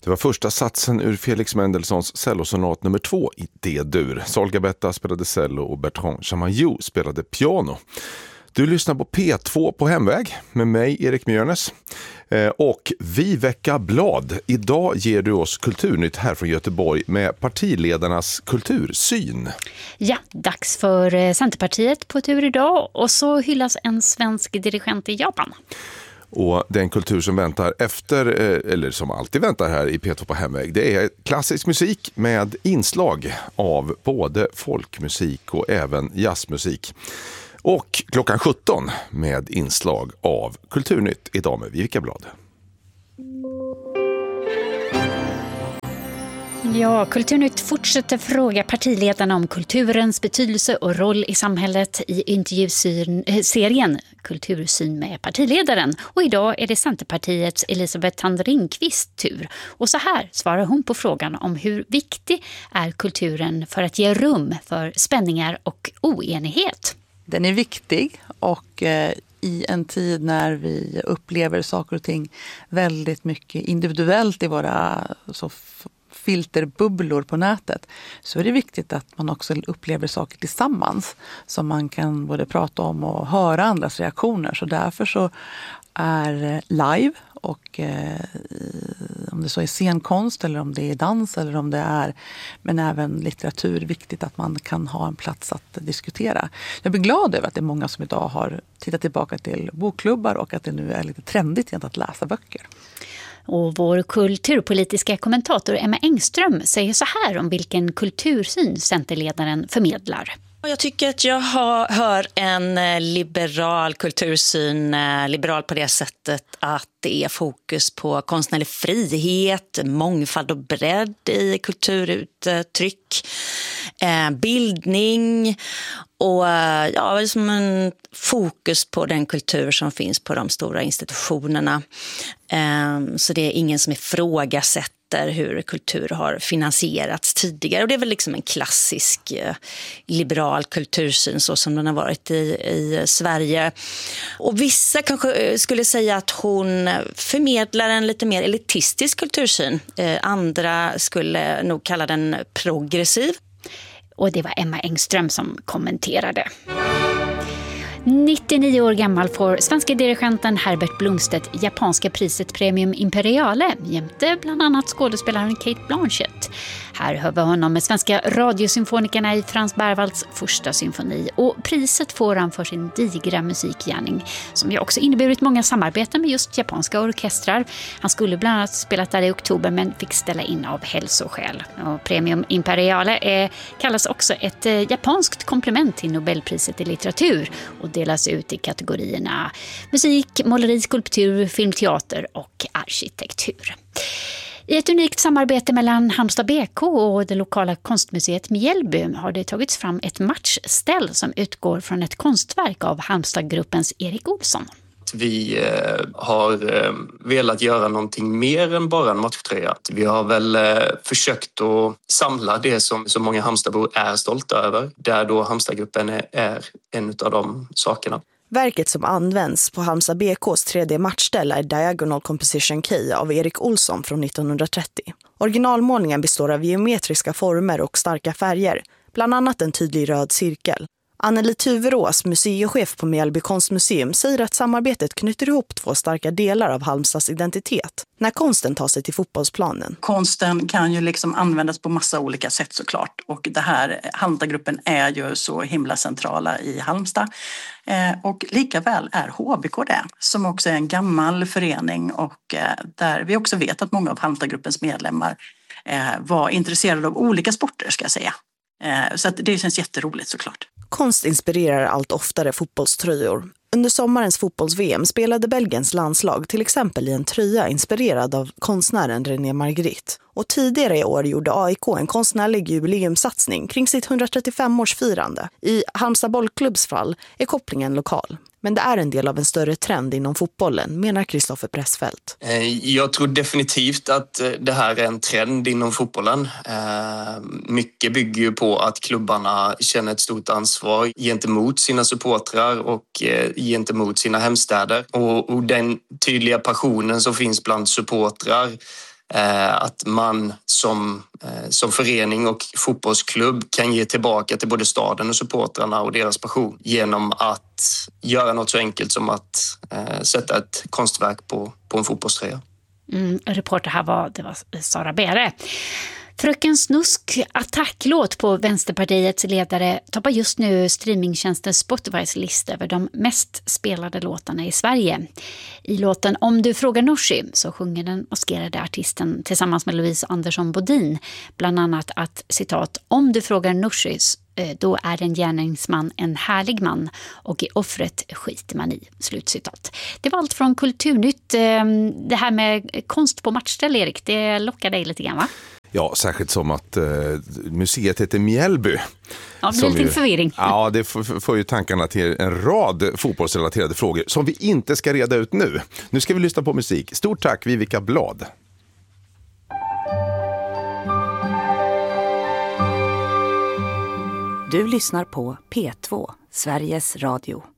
Det var första satsen ur Felix Mendelssohns cellosonat nummer 2 i D-dur. Sol Gabetta spelade cello och Bertrand Chamayou spelade piano. Du lyssnar på P2 på hemväg med mig, Erik Mjörnes. Och Viveka Blad. Idag ger du oss kulturnytt här från Göteborg med partiledarnas kultursyn. Ja, dags för Centerpartiet på tur idag. Och så hyllas en svensk dirigent i Japan. Och den kultur som väntar efter, eller som alltid väntar här i P2 på hemväg, det är klassisk musik med inslag av både folkmusik och även jazzmusik. Och klockan 17 med inslag av Kulturnytt idag med Viveka Blad. Ja, Kulturnytt fortsätter fråga partiledarna om kulturens betydelse och roll i samhället i intervjuserien Kultursyn med partiledaren. Och idag är det Centerpartiets Elisabeth Thand Ringqvist tur. Och så här svarar hon på frågan om hur viktig är kulturen för att ge rum för spänningar och oenighet. Den är viktig och i en tid när vi upplever saker och ting väldigt mycket individuellt i våra filterbubblor på nätet, så är det viktigt att man också upplever saker tillsammans som man kan både prata om och höra andras reaktioner. Så därför så är live och om det så är scenkonst eller om det är dans eller om det är, men även litteratur, viktigt att man kan ha en plats att diskutera. Jag blir glad över att det är många som idag har tittat tillbaka till bokklubbar och att det nu är lite trendigt igen att läsa böcker. Och vår kulturpolitiska kommentator Emma Engström säger så här om vilken kultursyn Centerledaren förmedlar. Jag tycker att jag hör en liberal kultursyn, liberal på det sättet att det är fokus på konstnärlig frihet, mångfald och bredd i kulturuttryck, bildning och som en fokus på den kultur som finns på de stora institutionerna. Så det är ingen som ifrågasätter hur kultur har finansierats tidigare. Och det är väl liksom en klassisk liberal kultursyn så som den har varit i Sverige. Och vissa kanske skulle säga att hon förmedlar en lite mer elitistisk kultursyn. Andra skulle nog kalla den progressiv. Och det var Emma Engström som kommenterade. 99 år gammal får svenska dirigenten Herbert Blomstedt japanska priset Premium Imperiale jämte bland annat skådespelaren Cate Blanchett. Här hör vi honom med svenska radiosymfonikerna i Frans Berwalds första symfoni, och priset får han för sin digra musikgärning som ju också inneburit många samarbeten med just japanska orkestrar. Han skulle bland annat spelat där i oktober men fick ställa in av hälsoskäl. Och Premium Imperiale kallas också ett japanskt komplement till Nobelpriset i litteratur och delas ut i kategorierna musik, måleri, skulptur, filmteater och arkitektur. I ett unikt samarbete mellan Halmstad BK och det lokala konstmuseet Mjällby har det tagits fram ett matchställ som utgår från ett konstverk av Halmstadgruppens Erik Olsson. Vi har velat göra någonting mer än bara en matchtröja. Vi har väl försökt att samla det som så många Halmstadbor är stolta över. Där då Halmstadgruppen är en av de sakerna. Verket som används på Halmstad BKs 3D-matchställ är Diagonal Composition Key av Erik Olsson från 1930. Originalmålningen består av geometriska former och starka färger, bland annat en tydlig röd cirkel. Anneli Tuverås, museichef på Mjällby konstmuseum, säger att samarbetet knyter ihop två starka delar av Halmstads identitet när konsten tar sig till fotbollsplanen. Konsten kan ju liksom användas på massa olika sätt såklart, och det här Halmstadgruppen är ju så himla centrala i Halmstad. Och lika väl är HBK det, som också är en gammal förening och där vi också vet att många av Halmstadgruppens medlemmar var intresserade av olika sporter, ska jag säga. Så att det känns jätteroligt såklart. Konst inspirerar allt oftare fotbollströjor. Under sommarens fotbolls-VM spelade Belgiens landslag till exempel i en tröja inspirerad av konstnären René Magritte. Och tidigare i år gjorde AIK en konstnärlig jubileumsatsning kring sitt 135-årsfirande. I Halmstad bollklubbs fall är kopplingen lokal. Men det är en del av en större trend inom fotbollen, menar Kristoffer Pressfeldt. Jag tror definitivt att det här är en trend inom fotbollen. Mycket bygger ju på att klubbarna känner ett stort ansvar gentemot sina supportrar och gentemot sina hemstäder. Och den tydliga passionen som finns bland supportrar Att man som förening och fotbollsklubb kan ge tillbaka till både staden och supportrarna och deras passion genom att göra något så enkelt som att sätta ett konstverk på en fotbollströja. Reporter här var Sara Bere. Fröken Snusk attacklåt på Vänsterpartiets ledare toppar just nu streamingtjänsten Spotifys lista över de mest spelade låtarna i Sverige. I låten Om du frågar Nooshi så sjunger den maskerade artisten tillsammans med Louise Andersson Bodin bland annat att, citat, om du frågar Nooshi då är en gärningsman en härlig man och i offret skiter man i, slutcitat. Det var allt från Kulturnytt. Det här med konst på matchställ, Erik, det lockar dig lite grann, va? Ja, särskilt som att museet heter Mjällby. Ja, det blir lite förvirring. Ja, det får ju tankarna till en rad fotbollsrelaterade frågor som vi inte ska reda ut nu. Nu ska vi lyssna på musik. Stort tack, Vivica Blad. Du lyssnar på P2, Sveriges Radio.